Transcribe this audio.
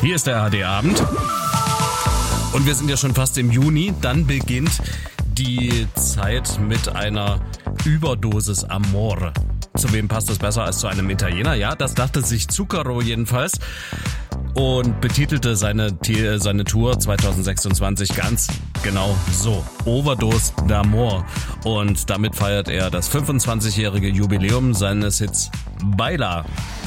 Hier ist der ARD-Abend. Und wir sind ja schon fast im Juni. Dann beginnt die Zeit mit einer Überdosis Amore. Zu wem passt das besser als zu einem Italiener? Ja, das dachte sich Zucchero jedenfalls. Und betitelte seine Tour 2026 ganz genau so. Overdose d'Amore. Und damit feiert er das 25-jährige Jubiläum seines Hits Baila.